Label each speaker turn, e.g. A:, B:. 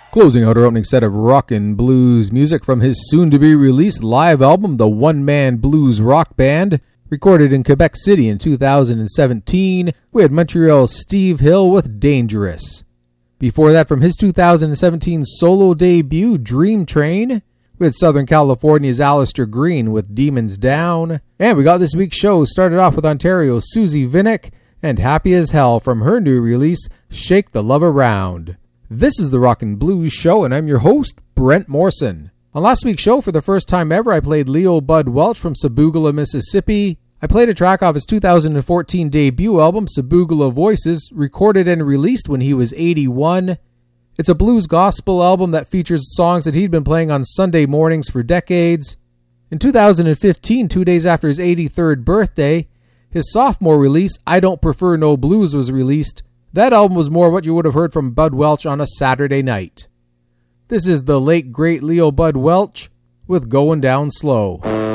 A: Closing out our opening set of rock and blues music from his soon-to-be-released live album, The One Man Blues Rock Band, recorded in Quebec City in 2017, we had Montreal's Steve Hill with Dangerous. Before that, from his 2017 solo debut, Dream Train, we had Southern California's Alistair Green with Demons Down. And we got this week's show started off with Ontario's Susie Vinnick and Happy as Hell from her new release, Shake the Love Around. This is the Rock and Blues Show, and I'm your host, Brent Morrison. On last week's show, for the first time ever, I played Leo Bud Welch from Saboogaloo, Mississippi. I played a track off his 2014 debut album, Saboogaloo Voices, recorded and released when he was 81. It's a blues gospel album that features songs that he'd been playing on Sunday mornings for decades. In 2015, 2 days after his 83rd birthday, his sophomore release, I Don't Prefer No Blues, was released. That album was more what you would have heard from Bud Welch on a Saturday night. This is the late, great Leo Bud Welch with Going Down Slow.